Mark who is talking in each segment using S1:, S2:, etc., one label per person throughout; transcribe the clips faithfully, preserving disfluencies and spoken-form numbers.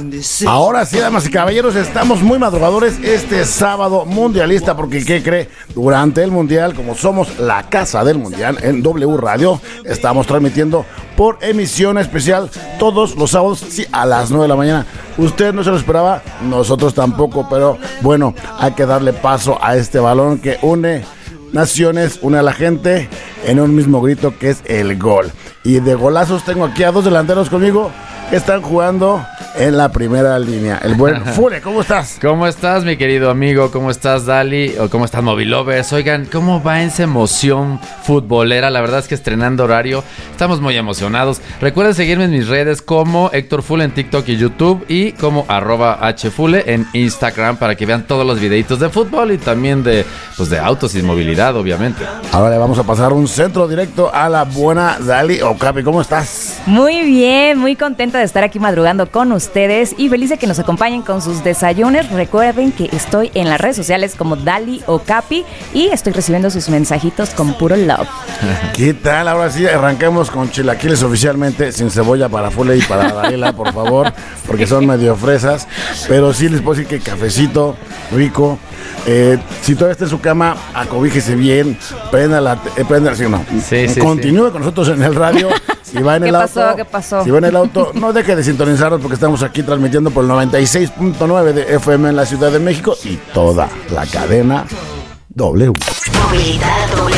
S1: Ahora sí, damas y caballeros, estamos muy madrugadores este sábado mundialista, porque ¿qué cree? Durante el mundial, como somos la casa del mundial en W Radio, estamos transmitiendo por emisión especial todos los sábados, sí, a las nueve de la mañana. Usted no se lo esperaba, nosotros tampoco, pero bueno, hay que darle paso a este balón que une naciones, une a la gente en un mismo grito, que es el gol. Y de golazos tengo aquí a dos delanteros conmigo que están jugando en la primera línea. El buen Fule, ¿cómo estás?
S2: ¿Cómo estás, mi querido amigo? ¿Cómo estás, Dali? ¿O cómo estás, Movilovers? Oigan, ¿cómo va esa emoción futbolera? La verdad es que estrenando horario, estamos muy emocionados. Recuerden seguirme en mis redes como Héctor Fule en TikTok y YouTube, y como arroba hfule en Instagram, para que vean todos los videitos de fútbol y también de, pues, de autos y movilidad, obviamente.
S1: Ahora le vamos a pasar un centro directo a la buena Dali Okapi. ¿Cómo estás?
S3: Muy bien, muy contenta de estar aquí madrugando con ustedes y feliz de que nos acompañen con sus desayunos. Recuerden que estoy en las redes sociales como Dali Okapi y estoy recibiendo sus mensajitos con puro love.
S1: ¿Qué tal? Ahora sí, arranquemos con chilaquiles oficialmente, sin cebolla para Fule y para Dalila, por favor, porque son medio fresas, pero sí les puedo decir que cafecito rico. Eh, si todavía está en su cama, acobíjese bien, prenda la, eh, prenda, sí, no,
S2: sí, sí,
S1: continúe
S2: sí.
S1: con nosotros en el radio. Si va en el
S3: ¿Qué
S1: auto,
S3: pasó? ¿Qué pasó?
S1: Si va en el auto, no deje de sintonizarnos, porque estamos aquí transmitiendo por el noventa y seis punto nueve de F M en la Ciudad de México y toda la cadena W.
S4: Movilidad W.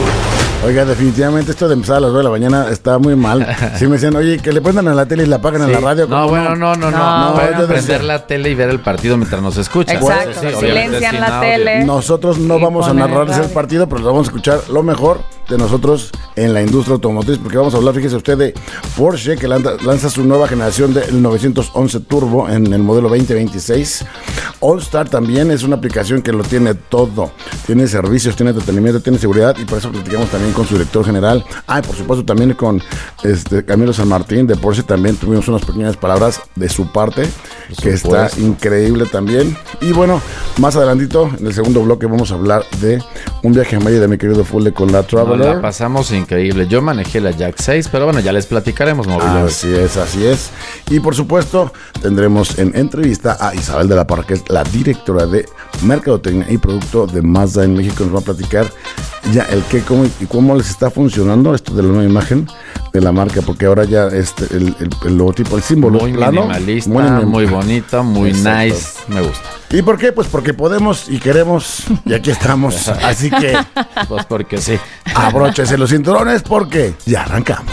S1: Oiga, definitivamente esto de empezar a las nueve de la mañana está muy mal. Si me decían, oye, que le prendan a la tele y la apaguen sí. en la radio.
S2: No, bueno, no, no, no.
S3: No,
S2: no pueden
S1: no,
S2: prender
S1: decía.
S2: la tele y ver el partido mientras nos escuchan.
S3: Exacto,
S2: sí, sí,
S3: silencian
S2: sin
S3: la
S2: audio.
S3: tele.
S1: Nosotros no
S3: Y
S1: vamos a
S3: ponen
S1: narrarles
S3: el
S1: el partido, pero les vamos a escuchar lo mejor de nosotros en la industria automotriz, porque vamos a hablar, fíjese usted, de Porsche, que lanza, lanza su nueva generación del novecientos once Turbo en el modelo veinte veintiséis. All-Star también es una aplicación que lo tiene todo. Tiene servicios, tiene entretenimiento, tiene seguridad, y por eso platicamos también con su director general. Ah, y por supuesto también con este Camilo San Martín de Porsche. También tuvimos unas pequeñas palabras de su parte, que está increíble también. Y bueno, más adelantito, en el segundo bloque, vamos a hablar de un viaje a Maya de mi querido Fule con la Traveler.
S2: No, la pasamos increíble. Yo manejé la Jack seis, pero bueno, ya les platicaremos, Movilidad.
S1: Así es, así es. Y por supuesto, tendremos en entrevista a Isabel de la Parra, que es la directora de Mercadotecnia y Producto de Mazda en México. Nos va a platicar ya el qué, cómo y cómo les está funcionando esto de la nueva imagen de la marca, porque ahora ya este el, el, el logotipo, el símbolo
S2: muy
S1: plano,
S2: minimalista,
S1: muy,
S2: muy,
S1: minim-
S2: muy bonito, muy
S1: Exacto.
S2: nice, me gusta.
S1: ¿Y por qué? Pues porque podemos y queremos, y aquí estamos. Así que
S2: Pues porque sí.
S1: abróchese los cinturones, porque ya arrancamos.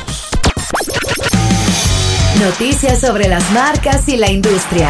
S4: Noticias sobre las marcas y la industria.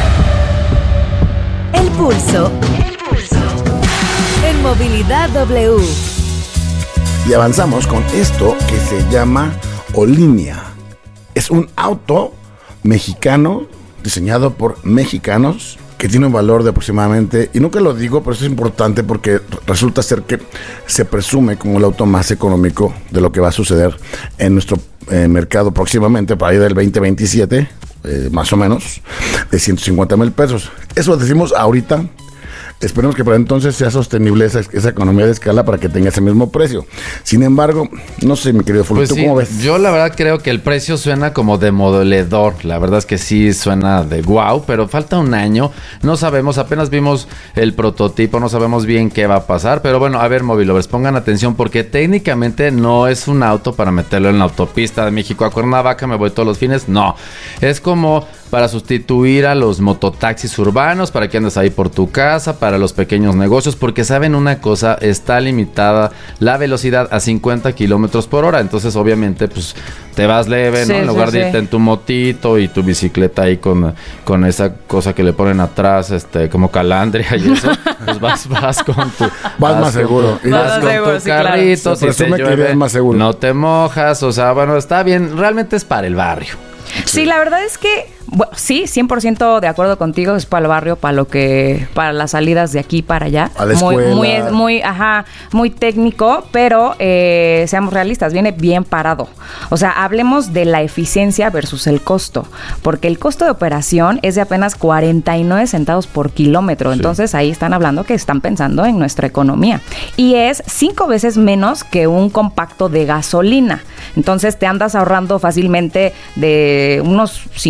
S4: El pulso. El pulso. En Movilidad W.
S1: Y avanzamos con esto que se llama Olinia. Es un auto mexicano diseñado por mexicanos que tiene un valor de aproximadamente, y nunca lo digo, pero eso es importante porque resulta ser que se presume como el auto más económico de lo que va a suceder en nuestro eh, mercado próximamente, para ir del veinte veintisiete, eh, más o menos, de ciento cincuenta mil pesos. Eso decimos ahorita. Esperemos que para entonces sea sostenible esa, esa economía de escala para que tenga ese mismo precio. Sin embargo, no sé, mi querido Fulvio,
S2: Pues
S1: ¿tú
S2: sí,
S1: cómo ves?
S2: yo la verdad creo que el precio suena como demoledor. La verdad es que sí suena de wow, pero falta un año. No sabemos, apenas vimos el prototipo, no sabemos bien qué va a pasar. Pero bueno, a ver, Movilovers, pongan atención, porque técnicamente no es un auto para meterlo en la autopista de México a Cuernavaca, me voy todos los fines. No, es como para sustituir a los mototaxis urbanos, para que andes ahí por tu casa, para los pequeños negocios, porque saben una cosa, está limitada la velocidad a cincuenta kilómetros por hora, entonces obviamente pues te vas leve,
S3: sí,
S2: ¿no? En
S3: sí,
S2: lugar de
S3: sí.
S2: irte en tu motito y tu bicicleta ahí con, con esa cosa que le ponen atrás, este, como calandria y eso, pues vas, vas con tu...
S1: Vas más seguro.
S2: Vas,
S3: Vas
S2: con
S3: seguro,
S2: tu
S3: sí, claro.
S2: carrito,
S1: Se
S2: si te
S1: presume que
S2: llueve,
S1: irías más seguro.
S2: no te mojas, o sea, bueno, está bien, realmente es para el barrio.
S3: Sí, la verdad es que, bueno, sí, cien por ciento de acuerdo contigo, es para el barrio, para lo que, para las salidas de aquí para allá.
S1: A la
S3: muy,
S1: escuela.
S3: muy, muy, ajá, muy técnico, pero eh, seamos realistas, viene bien parado. O sea, hablemos de la eficiencia versus el costo, porque el costo de operación es de apenas cuarenta y nueve centavos por kilómetro.
S2: Sí.
S3: Entonces ahí están hablando que están pensando en nuestra economía. Y es cinco veces menos que un compacto de gasolina. Entonces te andas ahorrando fácilmente de unos cincuenta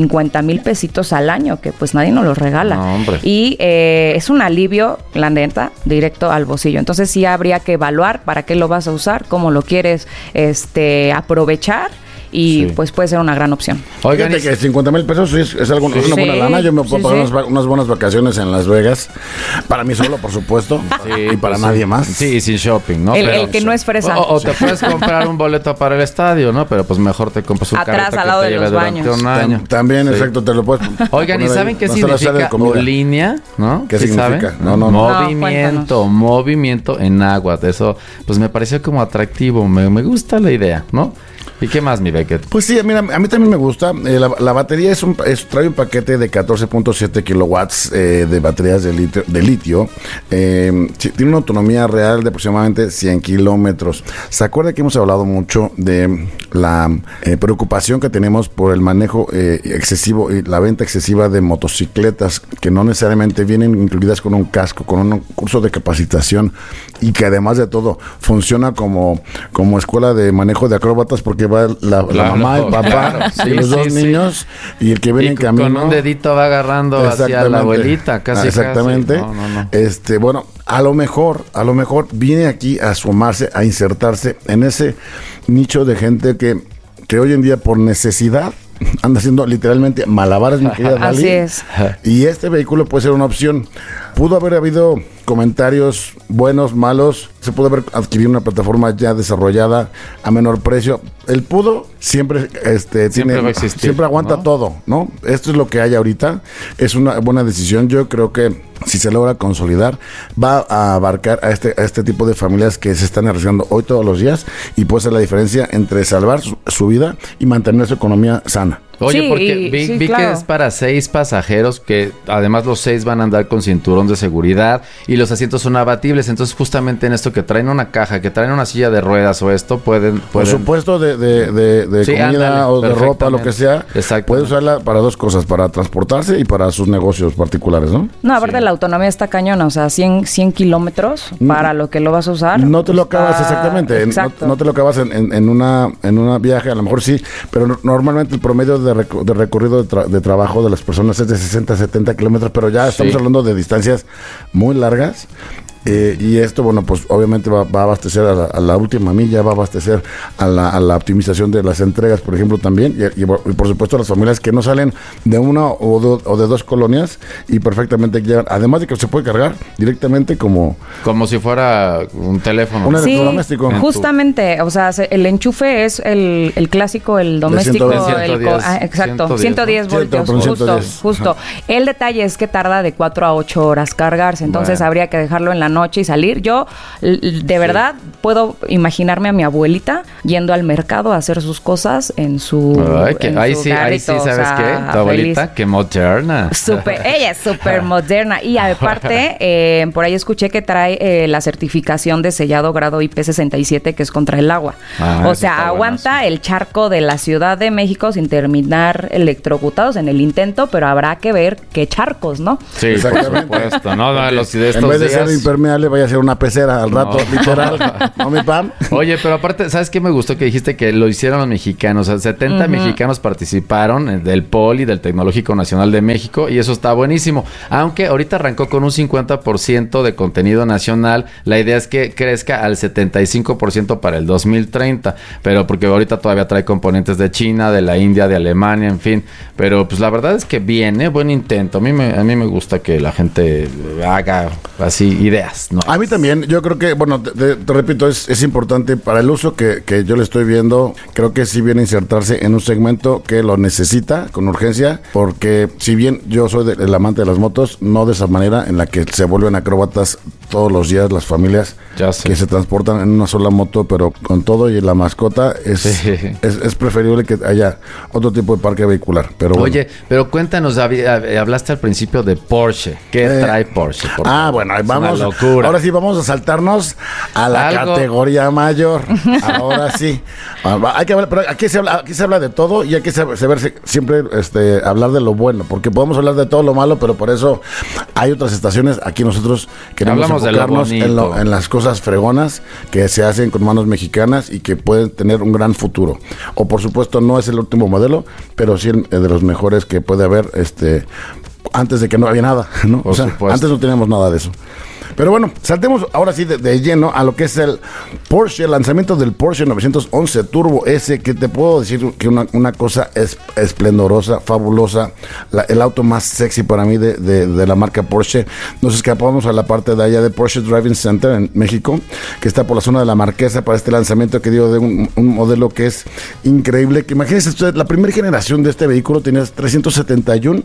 S3: mil pesitos al año, que pues nadie nos los regala.
S2: No, hombre.
S3: Y eh, es un alivio, la neta, directo al bolsillo. Entonces sí habría que evaluar para qué lo vas a usar, cómo lo quieres este, aprovechar. Y
S2: Sí.
S3: pues puede ser una gran opción.
S2: Oigan,
S1: Fíjate
S2: y-
S1: que cincuenta mil pesos es, es, algo, es una buena
S3: Sí,
S1: lana. Yo me puedo
S3: sí,
S1: pagar
S3: sí.
S1: unas, va- unas buenas vacaciones en Las Vegas. Para mí solo, por supuesto.
S2: Sí,
S1: y para
S2: pues
S1: nadie
S2: sí.
S1: más.
S2: Sí, sin shopping, ¿no?
S3: el,
S2: Pero-
S3: el que no es fresa.
S2: O, o te puedes comprar un boleto para el estadio, ¿no? Pero pues mejor te compras un
S3: Atrás,
S2: carrito
S3: al
S2: que
S3: lado
S2: te
S3: de
S2: lleve
S3: los
S2: durante
S3: baños.
S2: un año.
S1: Tam- También,
S2: Sí.
S1: exacto, te lo puedes.
S2: Oigan, ¿y
S1: poner
S2: saben
S1: ahí.
S2: qué
S1: No se la sale
S2: significa
S1: de comida.
S2: Olinia? ¿No?
S1: ¿Qué
S2: ¿Sí
S1: significa?
S2: saben?
S1: No, no, no.
S2: Movimiento,
S3: No,
S2: movimiento en agua. Eso, pues me pareció como atractivo. Me, me gusta la idea, ¿no? ¿Y qué más, mi Beckett?
S1: Pues sí, mira, a mí también me gusta. Eh, la, la batería es un, es, trae un paquete de catorce punto siete kilowatts eh, de baterías de litio. De litio. Eh, sí, tiene una autonomía real de aproximadamente cien kilómetros. ¿Se acuerda que hemos hablado mucho de la eh, preocupación que tenemos por el manejo eh, excesivo y la venta excesiva de motocicletas que no necesariamente vienen incluidas con un casco, con un curso de capacitación y que además de todo funciona como, como escuela de manejo de acróbatas porque va la, la
S2: Claro,
S1: mamá, el papá
S2: claro,
S1: y
S2: sí,
S1: los
S2: sí,
S1: dos
S2: sí.
S1: niños y el que viene
S2: Y
S1: en
S2: con
S1: camino.
S2: un dedito va agarrando hacia la
S1: Exactamente.
S2: abuelita, casi.
S1: Ah, exactamente.
S2: Casi. No, no, no.
S1: Este, bueno, a lo mejor, a lo mejor viene aquí a sumarse, a insertarse en ese nicho de gente que, que hoy en día por necesidad anda haciendo literalmente malabares, mi querida Dali.
S3: Así es.
S1: Y este vehículo puede ser una opción. Pudo haber habido comentarios buenos, malos. Se pudo haber adquirido una plataforma ya desarrollada a menor precio. El pudo siempre, este,
S2: Siempre
S1: tiene,
S2: va a existir,
S1: siempre aguanta
S2: ¿no?
S1: todo, ¿no? Esto es lo que hay ahorita. Es una buena decisión. Yo creo que si se logra consolidar, va a abarcar a este, a este tipo de familias que se están arriesgando hoy todos los días y puede ser la diferencia entre salvar su, su vida y mantener su economía sana.
S2: Oye,
S3: Sí,
S2: porque vi,
S3: sí,
S2: vi
S3: claro.
S2: que es para seis pasajeros, que además los seis van a andar con cinturón de seguridad y los asientos son abatibles. Entonces, justamente en esto que traen una caja, que traen una silla de ruedas o esto, pueden...
S1: Por
S2: pueden
S1: supuesto, de, de, de, de
S2: Sí,
S1: comida
S2: ándale,
S1: o de ropa, lo que sea,
S2: Exactamente.
S1: puede usarla para dos cosas, para transportarse y para sus negocios particulares, ¿no?
S3: No, aparte
S2: Sí.
S3: la autonomía está cañona, o sea, cien, cien kilómetros para lo que lo vas a usar.
S1: No te lo
S3: está-
S1: acabas exactamente, en- no,
S3: Exacto.
S1: no te lo acabas en, en, en una en una viaje, a lo mejor sí, pero no- normalmente el promedio de, reco- de recorrido de, tra- de trabajo de las personas es de sesenta a setenta kilómetros, pero ya estamos
S2: Sí.
S1: hablando de distancias muy largas. Eh, y esto, bueno, pues obviamente va, va a abastecer a la, a la última milla, va a abastecer a la, a la optimización de las entregas, por ejemplo, también, y, y por y por supuesto a las familias que no salen de una o, do- o de dos colonias y perfectamente llegan, además de que se puede cargar directamente como
S2: Como si fuera un teléfono.
S1: Un
S3: Sí,
S1: electrodoméstico.
S3: justamente, o sea, se- el enchufe es el, el clásico, el doméstico,
S1: ciento veinte.
S3: el co-
S2: ciento diez,
S3: ah, exacto,
S2: ciento diez,
S3: ciento diez
S1: ¿no?
S3: voltios,
S1: Ciento-
S3: justo,
S1: ciento diez.
S3: justo. El detalle es que tarda de cuatro a ocho horas cargarse, entonces
S2: Bueno.
S3: habría que dejarlo en la noche y salir. Yo, l- l- de verdad, puedo imaginarme a mi abuelita yendo al mercado a hacer sus cosas en su
S2: Ay, que,
S3: en
S2: ahí
S3: su
S2: sí, ahí sí,
S3: carrito, o
S2: ¿sabes
S3: sea,
S2: qué? Tu abuelita,
S3: feliz.
S2: qué moderna.
S3: Súper, ella es súper moderna y aparte eh, por ahí escuché que trae eh, la certificación de sellado grado I P sesenta y siete que es contra el agua.
S2: Ah,
S3: o
S2: eso
S3: sea,
S2: está
S3: aguanta
S2: buenazo.
S3: el charco de la Ciudad de México sin terminar electrocutados en el intento, pero habrá que ver qué charcos, ¿no?
S2: Sí, por
S1: Exactamente.
S2: supuesto. No, no, los de estos
S1: en vez de
S2: días...
S1: ser impermeable vaya a ser una pecera al rato,
S2: No.
S1: literal. ¿No, mi Pam?
S2: Oye, pero aparte, ¿sabes qué me gustó? Que dijiste que lo hicieron los mexicanos. O sea, setenta mexicanos participaron eh, del Poli, del Tecnológico Nacional de México, y eso está buenísimo. Aunque ahorita arrancó con un cincuenta por ciento de contenido nacional, la idea es que crezca al setenta y cinco por ciento para el dos mil treinta, pero porque ahorita todavía trae componentes de China, de la India, de Alemania, en fin. Pero pues la verdad es que viene, buen intento. A mí me, a mí me gusta que la gente haga así ideas, ¿no?
S1: A mí también, yo creo que, bueno, te, te- te repito, es, es importante para el uso que, que yo le estoy viendo, creo que sí viene a insertarse en un segmento que lo necesita con urgencia, porque si bien yo soy de- el amante de las motos, no de esa manera en la que se vuelven acróbatas todos los días las familias
S2: Ya sé.
S1: que se transportan en una sola moto, pero con todo y la mascota, es,
S2: Sí.
S1: es, es preferible que haya otro tipo de parque vehicular. Pero bueno.
S2: Oye, pero cuéntanos, había- eh, hablaste al principio de Porsche. ¿Qué
S1: Eh,
S2: trae Porsche? Por
S1: Ah,
S2: favor?
S1: bueno, ahí
S2: Es
S1: vamos.
S2: una locura.
S1: Ahora sí vamos a saltarnos a la
S2: Algo.
S1: categoría mayor. Ahora sí. Ah, va, Hay que hablar, pero aquí se habla, aquí se habla de todo y hay que saber, saber siempre este, hablar de lo bueno, porque podemos hablar de todo lo malo, pero por eso hay otras estaciones. Aquí nosotros queremos
S2: Hablamos de lo
S1: enfocarnos en, lo,
S2: bonito.
S1: en las cosas fregonas que se hacen con manos mexicanas y que pueden tener un gran futuro. O por supuesto no es el último modelo, pero sí el, el de los mejores que puede haber este antes de que no había nada, ¿no?
S2: Por
S1: o sea,
S2: supuesto.
S1: antes no teníamos nada de eso. Pero bueno, saltemos ahora sí de, de lleno a lo que es el Porsche, el lanzamiento del Porsche novecientos once Turbo S, que te puedo decir que una, una cosa es esplendorosa, fabulosa, la, el auto más sexy para mí de, de, de la marca Porsche. Nos escapamos a la parte de allá de Porsche Driving Center en México, que está por la zona de la Marquesa, para este lanzamiento que dio de un, un modelo que es increíble. Que imagínense ustedes, la primera generación de este vehículo tenía trescientos setenta y uno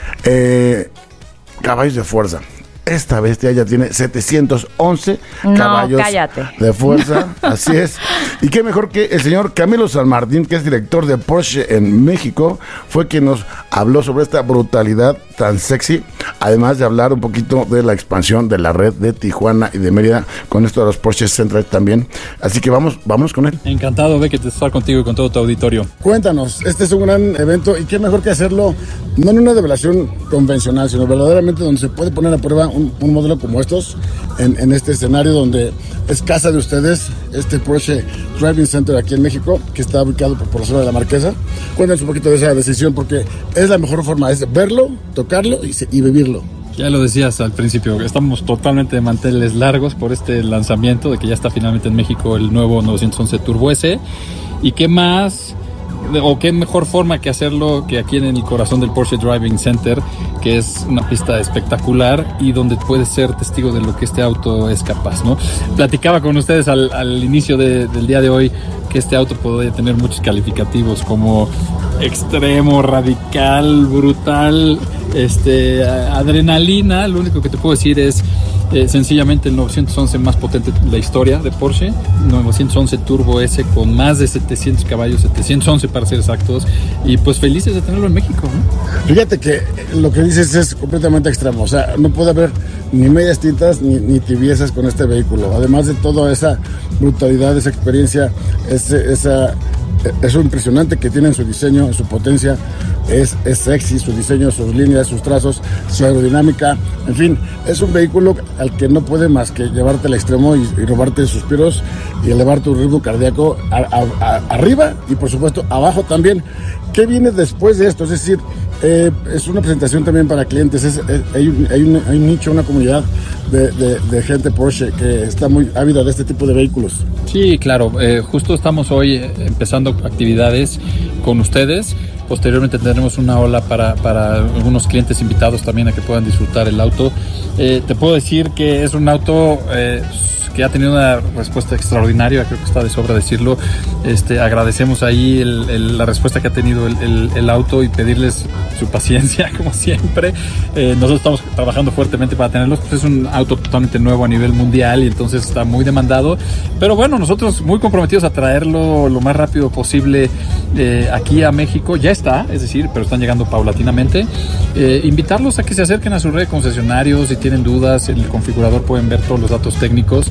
S1: eh, caballos de fuerza. Esta bestia ya tiene setecientos once
S3: No,
S1: caballos
S3: cállate.
S1: de fuerza, así es. Y qué mejor que el señor Camilo San Martín, que es director de Porsche en México, fue quien nos habló sobre esta brutalidad tan sexy, además de hablar un poquito de la expansión de la red de Tijuana y de Mérida, con esto de los Porsche Central también. Así que vamos, vamos con él.
S5: Encantado, Beckett, de estar contigo y con todo tu auditorio.
S1: Cuéntanos, este es un gran evento y qué mejor que hacerlo no en una revelación convencional, sino verdaderamente donde se puede poner a prueba un, un modelo como estos en, en este escenario donde es casa de ustedes, este Porsche Driving Center aquí en México, que está ubicado por, por la zona de la Marquesa. Cuéntanos un poquito de esa decisión, porque es la mejor forma, es verlo, tocarlo y, y vivirlo.
S5: Ya lo decías al principio, estamos totalmente de manteles largos por este lanzamiento de que ya está finalmente en México el nuevo novecientos once Turbo S. ¿Y qué más, o qué mejor forma que hacerlo que aquí en el corazón del Porsche Driving Center, que es una pista espectacular y donde puedes ser testigo de lo que este auto es capaz, ¿no? Platicaba con ustedes al, al inicio de, del día de hoy que este auto podría tener muchos calificativos como extremo, radical, brutal, este, adrenalina. Lo único que te puedo decir es eh, sencillamente el novecientos once más potente de la historia de Porsche, novecientos once Turbo S con más de setecientos caballos, setecientos once para ser exactos, y pues felices de tenerlo en México, ¿no?
S1: Fíjate que lo que dices es completamente extremo, o sea, no puede haber ni medias tintas ni, ni tibiezas con este vehículo, además de toda esa brutalidad, esa experiencia, ese, esa, eso impresionante que tiene en su diseño, en su potencia, es, es sexy, su diseño, sus líneas, sus trazos, su aerodinámica, en fin, es un vehículo al que no puede más que llevarte al extremo y, y robarte suspiros y elevar tu ritmo cardíaco a, a, a, arriba y por supuesto abajo también. ¿Qué viene después de esto? Es decir, eh, es una presentación también para clientes, es, es, hay, un, hay, un, hay un nicho, una comunidad de, de, de gente Porsche que está muy ávida de este tipo de vehículos.
S5: Sí, claro, eh, justo estamos hoy eh, empezando actividades con ustedes. Posteriormente tendremos una ola para, para algunos clientes invitados también a que puedan disfrutar el auto. Eh, te puedo decir que es un auto eh, que ha tenido una respuesta extraordinaria, creo que está de sobra decirlo. Este, agradecemos ahí el, el, la respuesta que ha tenido el, el, el auto y pedirles su paciencia, como siempre. Eh, nosotros estamos trabajando fuertemente para tenerlos, pues es un auto totalmente nuevo a nivel mundial y entonces está muy demandado. Pero bueno, nosotros muy comprometidos a traerlo lo más rápido posible eh, aquí a México. Ya está, es decir, pero están llegando paulatinamente. Eh, invitarlos a que se acerquen a su red de concesionarios. Si tienen dudas, en el configurador pueden ver todos los datos técnicos.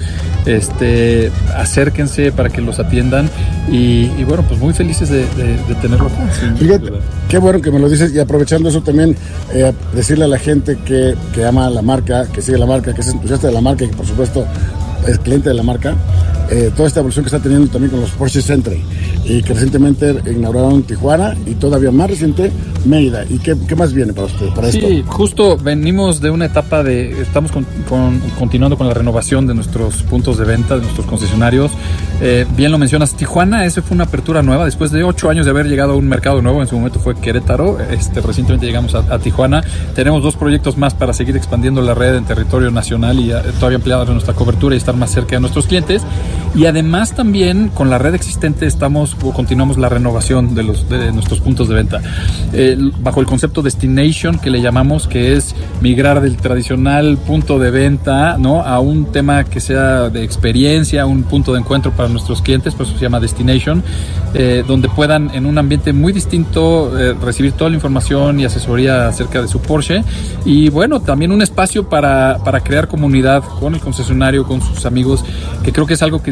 S5: Este, acérquense para que los atiendan y, y bueno, pues muy felices de, de, de tenerlo acá.
S1: Fíjate, qué bueno que me lo dices, y aprovechando eso también, eh, decirle a la gente que, que ama la marca, que sigue la marca, que es entusiasta de la marca y que por supuesto es cliente de la marca, eh, toda esta evolución que está teniendo también con los Porsche Century, y que recientemente inauguraron Tijuana y todavía más reciente Mérida. ¿Y qué, qué más viene para usted, para
S5: sí,
S1: esto?
S5: Sí, justo venimos de una etapa de, estamos con, con, continuando con la renovación de nuestros puntos de venta, de nuestros concesionarios. Eh, bien lo mencionas, Tijuana, esa fue una apertura nueva, después de ocho años de haber llegado a un mercado nuevo, en su momento fue Querétaro, este, recientemente llegamos a, a Tijuana. Tenemos dos proyectos más para seguir expandiendo la red en territorio nacional y a, todavía ampliar nuestra cobertura y estar más cerca de nuestros clientes. Y además también con la red existente estamos o continuamos la renovación de, los, de nuestros puntos de venta. Eh, bajo el concepto Destination, que le llamamos, que es migrar del tradicional punto de venta, ¿no?, a un tema que sea de experiencia, un punto de encuentro para nuestros clientes, por eso se llama Destination, eh, donde puedan en un ambiente muy distinto eh, recibir toda la información y asesoría acerca de su Porsche. Y bueno, también un espacio para, para crear comunidad con el concesionario, con sus amigos, que creo que es algo que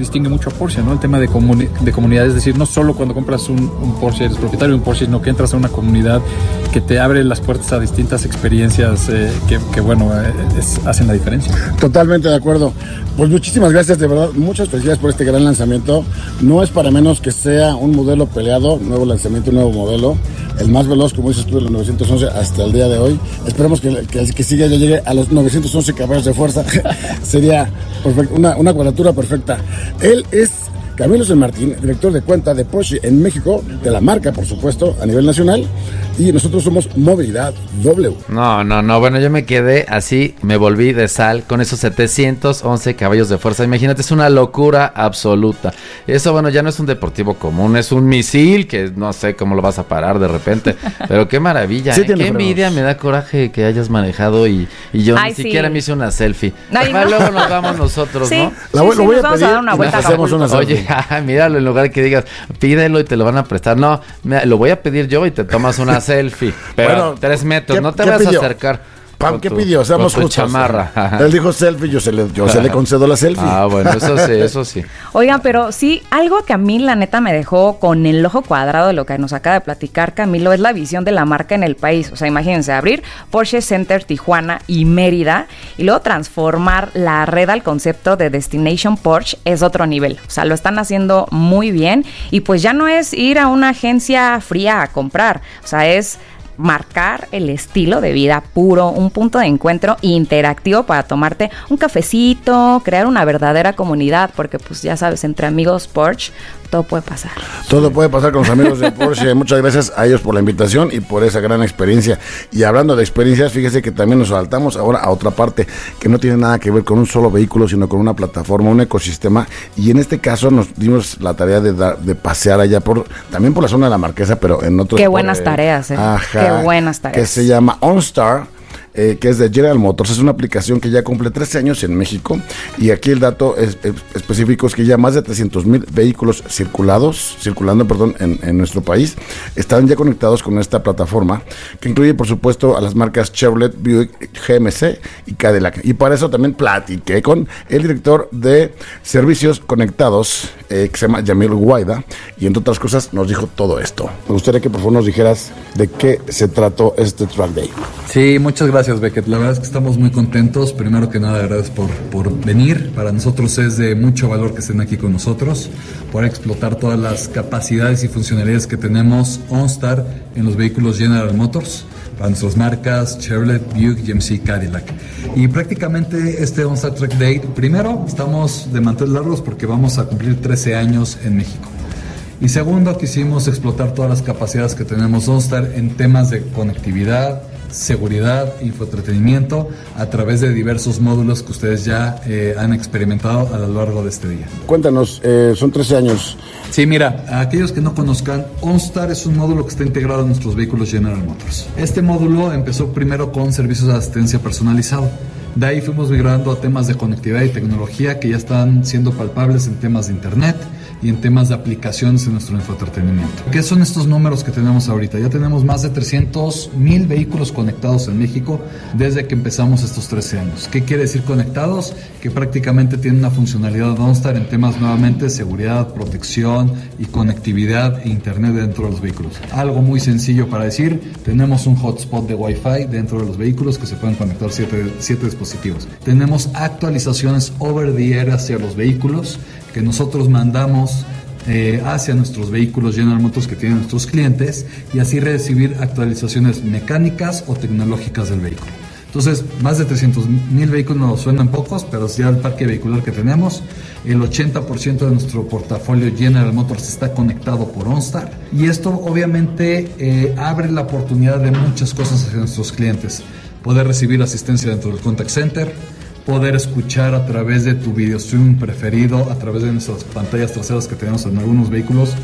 S5: distingue mucho a Porsche, ¿no? El tema de, comuni- de comunidad, es decir, no solo cuando compras un, un Porsche eres propietario de un Porsche, sino que entras a una comunidad que te abre las puertas a distintas experiencias eh, que, que, bueno, eh, es, hacen la diferencia.
S1: Totalmente de acuerdo. Pues muchísimas gracias, de verdad, muchas felicidades por este gran lanzamiento. No es para menos que sea un modelo peleado, nuevo lanzamiento, nuevo modelo, el más veloz, como dices tú, de los novecientos once hasta el día de hoy. Esperemos que, que, que siga, ya llegue a los novecientos once caballos de fuerza. Sería perfecto, una, una cuadratura perfecta. Él es Camilo San Martín, director de cuenta de Porsche en México, de la marca, por supuesto, a nivel nacional, y nosotros somos Movilidad W.
S2: No, no, no, bueno, yo me quedé así, me volví de sal con esos setecientos once caballos de fuerza. Imagínate, es una locura absoluta. Eso, bueno, ya no es un deportivo común, es un misil que no sé cómo lo vas a parar de repente, pero qué maravilla,
S1: Sí,
S2: ¿eh?
S1: tiene
S2: Qué
S1: frenos.
S2: envidia, me da coraje que hayas manejado y, y yo
S3: Ay,
S2: ni
S3: sí.
S2: siquiera me hice una selfie.
S3: Ay,
S2: Ah,
S3: no.
S2: luego nos vamos nosotros,
S3: Sí,
S2: ¿no?
S1: La
S3: sí,
S1: voy-
S3: sí,
S1: lo voy
S3: nos
S1: a
S3: vamos
S1: pedir
S3: a dar una
S1: y
S3: vuelta
S1: nos
S3: a
S1: hacemos
S3: Acapulco.
S1: una
S2: Oye, míralo, en lugar de que digas, pídelo y te lo van a prestar. No, mira, lo voy a pedir yo y te tomas una selfie. Pero
S1: Bueno,
S2: tres metros,
S1: ¿qué-
S2: no te
S1: qué
S2: vas a
S1: pidió?
S2: acercar.
S1: Pam,
S2: con
S1: ¿qué
S2: tu-
S1: pidió? Seamos
S2: con tu
S1: justos.
S2: chamarra.
S1: Él dijo selfie, yo se le, yo se le concedo la selfie.
S2: Ah, bueno, eso sí, eso sí.
S3: Oigan, pero sí, algo que a mí la neta me dejó con el ojo cuadrado de lo que nos acaba de platicar Camilo es la visión de la marca en el país. O sea, imagínense, abrir Porsche Center Tijuana y Mérida y luego transformar la red al concepto de Destination Porsche es otro nivel. O sea, lo están haciendo muy bien y pues ya no es ir a una agencia fría a comprar. O sea, es marcar el estilo de vida puro, un punto de encuentro interactivo para tomarte un cafecito, crear una verdadera comunidad, porque pues ya sabes, entre amigos Porsche todo puede pasar.
S1: Todo puede pasar con los amigos de Porsche. Muchas gracias a ellos por la invitación y por esa gran experiencia. Y hablando de experiencias, fíjese que también nos saltamos ahora a otra parte que no tiene nada que ver con un solo vehículo, sino con una plataforma, un ecosistema. Y en este caso nos dimos la tarea de, dar, de pasear allá por, también por la zona de la Marquesa, pero en otros.
S3: Qué buenas tareas, eh.
S1: Ajá,
S3: Qué buenas tareas.
S1: Que se llama OnStar. Eh, que es de General Motors. Es una aplicación que ya cumple trece años en México y aquí el dato es, es, específico es que ya más de trescientos mil vehículos circulados, circulando perdón, en, en nuestro país están ya conectados con esta plataforma que incluye por supuesto a las marcas Chevrolet, Buick, G M C y Cadillac. Y para eso también platiqué con el director de servicios conectados eh, que se llama Yamil Guaida y entre otras cosas nos dijo todo esto. Me gustaría que por favor nos dijeras de qué se trató este Track Day.
S6: Sí, muchas gracias, Beckett. La verdad es que estamos muy contentos. Primero que nada, gracias por, por venir. Para nosotros es de mucho valor que estén aquí con nosotros, por explotar todas las capacidades y funcionalidades que tenemos OnStar en los vehículos General Motors, para nuestras marcas Chevrolet, Buick, G M C y Cadillac. Y prácticamente este OnStar Track Day, primero, estamos de manteles largos porque vamos a cumplir trece años en México. Y segundo, quisimos explotar todas las capacidades que tenemos OnStar en temas de conectividad, seguridad, infoentretenimiento, a través de diversos módulos que ustedes ya eh, han experimentado a lo largo de este día.
S1: Cuéntanos, eh, son trece años.
S6: Sí, mira, a aquellos que no conozcan, OnStar es un módulo que está integrado en nuestros vehículos General Motors. Este módulo empezó primero con servicios de asistencia personalizado. De ahí fuimos migrando a temas de conectividad y tecnología que ya están siendo palpables en temas de internet y en temas de aplicaciones en nuestro infoentretenimiento. ¿Qué son estos números que tenemos ahorita? Ya tenemos más de trescientos mil vehículos conectados en México desde que empezamos estos trece años. ¿Qué quiere decir conectados? Que prácticamente tienen una funcionalidad de OnStar en temas nuevamente de seguridad, protección y conectividad e internet dentro de los vehículos. Algo muy sencillo para decir, tenemos un hotspot de Wi-Fi dentro de los vehículos que se pueden conectar siete, siete dispositivos. Tenemos actualizaciones over the air hacia los vehículos que nosotros mandamos eh, hacia nuestros vehículos General Motors que tienen nuestros clientes y así recibir actualizaciones mecánicas o tecnológicas del vehículo. Entonces, más de trescientos mil vehículos nos suenan pocos, pero ya el parque vehicular que tenemos, el ochenta por ciento de nuestro portafolio General Motors está conectado por OnStar y esto obviamente eh, abre la oportunidad de muchas cosas hacia nuestros clientes. Poder recibir asistencia dentro del contact center, poder escuchar a través de tu video streaming preferido, a través de nuestras pantallas traseras que tenemos en algunos vehículos,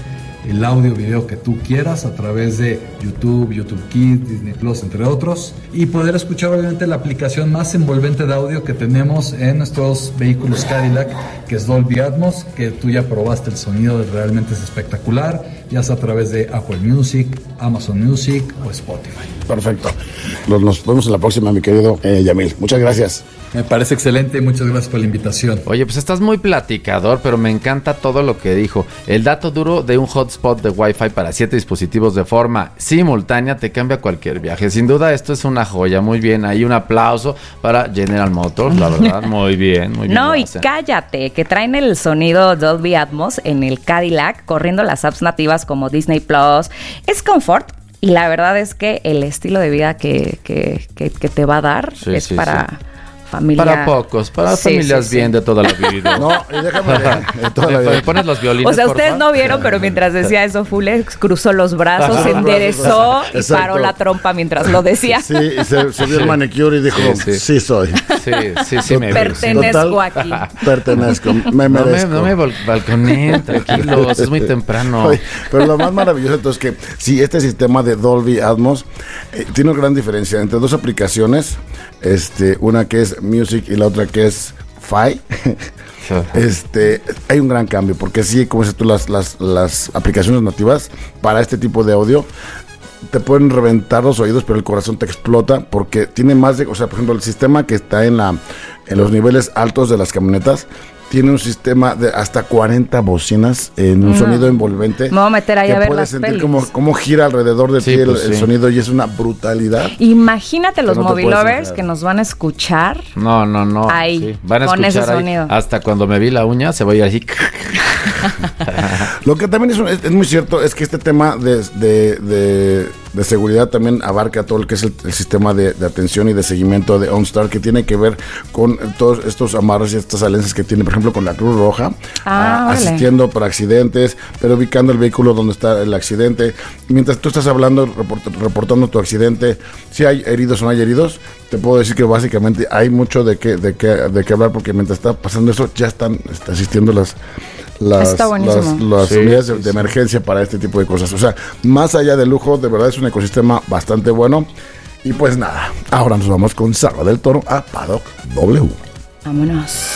S6: el audio video que tú quieras a través de YouTube, YouTube Kids, Disney Plus, entre otros, y poder escuchar obviamente la aplicación más envolvente de audio que tenemos en nuestros vehículos Cadillac, que es Dolby Atmos, que tú ya probaste el sonido, realmente es espectacular, ya sea a través de Apple Music, Amazon Music o Spotify.
S1: Perfecto. Nos, nos vemos en la próxima, mi querido eh, Yamil. Muchas gracias.
S6: Me parece excelente y muchas gracias por la invitación.
S2: Oye, pues estás muy platicador, pero me encanta todo lo que dijo. El dato duro de un hotspot de Wi-Fi para siete dispositivos de forma simultánea te cambia cualquier viaje. Sin duda, esto es una joya. Muy bien, ahí un aplauso para General Motors, la verdad. Muy bien, muy bien.
S3: No, y cállate, que traen el sonido Dolby Atmos en el Cadillac, corriendo las apps nativas como Disney Plus. Es confort. Y la verdad es que el estilo de vida que, que, que, que te va a dar sí, es sí, para... Sí. Familia.
S2: Para pocos, para sí, familias sí, bien sí. de toda la vida.
S1: No, déjame de toda la vida.
S2: ¿Me pones los violines?
S3: O sea, ustedes porfa? No vieron, pero mientras decía eso, Fuller cruzó los brazos, se enderezó y Exacto. paró la trompa mientras lo decía.
S1: Sí, y se subió sí. el manicure y dijo, sí, sí. sí soy.
S2: Sí, sí, sí me
S3: Pertenezco
S1: Total,
S3: aquí.
S1: Pertenezco, me merezco.
S2: No me, no me balconé, tranquilos, es muy temprano.
S1: Oye, pero lo más maravilloso entonces es que si este sistema de Dolby Atmos eh, tiene una gran diferencia entre dos aplicaciones, este, una que es Music y la otra que es Fi. Este, hay un gran cambio porque sí, como dices tú, las, las, las aplicaciones nativas para este tipo de audio te pueden reventar los oídos, pero el corazón te explota porque tiene más de, o sea, por ejemplo, el sistema que está en la en los niveles altos de las camionetas tiene un sistema de hasta cuarenta bocinas en un mm. sonido envolvente.
S3: Me voy a meter ahí a ver las
S1: sentir
S3: pelis.
S1: Cómo, cómo gira alrededor de sí, ti pues el, sí. el sonido y es una brutalidad.
S3: Imagínate los no movilovers que nos van a escuchar.
S2: No, no, no.
S3: Ahí,
S2: sí. Van a
S3: con
S2: escuchar
S3: ese
S2: ahí.
S3: sonido.
S2: Hasta cuando me vi la uña se va a ir así.
S1: Lo que también es, un, es, es muy cierto es que este tema de, de, de, de seguridad también abarca todo lo que es el, el sistema de, de atención y de seguimiento de OnStar, que tiene que ver con todos estos amarres y estas alianzas que tiene, por ejemplo, con la Cruz Roja,
S3: ah,
S1: a, asistiendo para accidentes, pero ubicando el vehículo donde está el accidente. Mientras tú estás hablando, report, reportando tu accidente, si hay heridos o no hay heridos, te puedo decir que básicamente hay mucho de qué de qué de qué hablar, porque mientras está pasando eso ya están está asistiendo las las, las, las sí, unidades de, de emergencia para este tipo de cosas. O sea, más allá del lujo, de verdad es un ecosistema bastante bueno. Y pues nada, ahora nos vamos con Sara del Toro a Paddock W.
S3: Vámonos.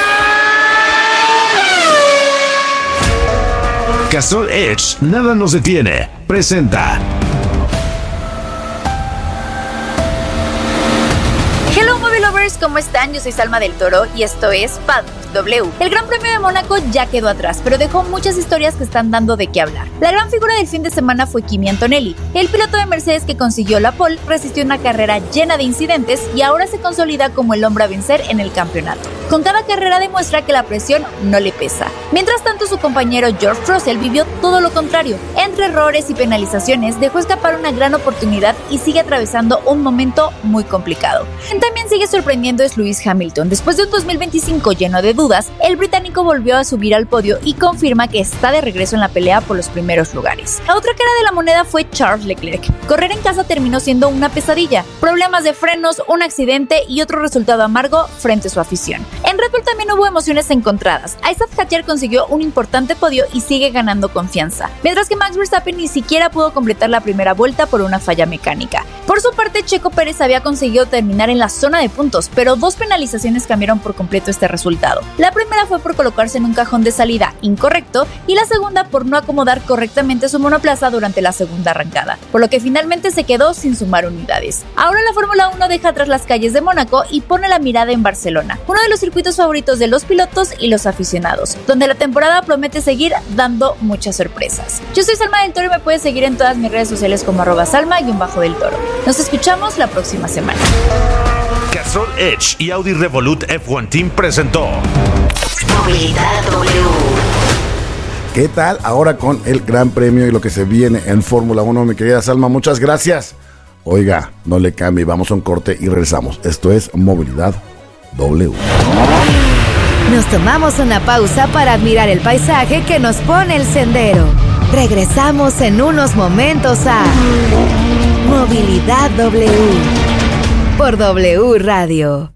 S7: Castrol Edge, nada nos detiene. Presenta.
S8: Hello Movie Lovers, ¿cómo están? Yo soy Salma del Toro y esto es Paddock W. El Gran Premio de Mónaco ya quedó atrás, pero dejó muchas historias que están dando de qué hablar. La gran figura del fin de semana fue Kimi Antonelli. El piloto de Mercedes que consiguió la pole resistió una carrera llena de incidentes y ahora se consolida como el hombre a vencer en el campeonato. Con cada carrera demuestra que la presión no le pesa. Mientras tanto, su compañero George Russell vivió todo lo contrario. Entre errores y penalizaciones, dejó escapar una gran oportunidad y sigue atravesando un momento muy complicado. También sigue sorprendiendo es Lewis Hamilton. Después de un dos mil veinticinco lleno de dudas, el británico volvió a subir al podio y confirma que está de regreso en la pelea por los primeros lugares. La otra cara de la moneda fue Charles Leclerc. Correr en casa terminó siendo una pesadilla. Problemas de frenos, un accidente y otro resultado amargo frente a su afición. En Red Bull también hubo emociones encontradas. Aysat Hadjar consiguió un importante podio y sigue ganando confianza, mientras que Max Verstappen ni siquiera pudo completar la primera vuelta por una falla mecánica. Por su parte, Checo Pérez había conseguido terminar en la zona de puntos, pero dos penalizaciones cambiaron por completo este resultado. La primera fue por colocarse en un cajón de salida incorrecto y la segunda por no acomodar correctamente su monoplaza durante la segunda arrancada, por lo que finalmente se quedó sin sumar unidades. Ahora la Fórmula uno deja atrás las calles de Mónaco y pone la mirada en Barcelona, uno de los circuitos favoritos de los pilotos y los aficionados, donde la temporada promete seguir dando muchas sorpresas. Yo soy Salma del Toro y me puedes seguir en todas mis redes sociales como arroba salma-del Toro. Nos escuchamos la próxima semana.
S7: Castrol Edge y Audi Revolut F uno Team presentó
S4: Movilidad W.
S1: ¿Qué tal? Ahora con el Gran Premio y lo que se viene en Fórmula uno, mi querida Salma, muchas gracias. Oiga, no le cambie, vamos a un corte y regresamos. Esto es Movilidad W.
S4: Nos tomamos una pausa para admirar el paisaje que nos pone el sendero. Regresamos en unos momentos a Movilidad W por W Radio.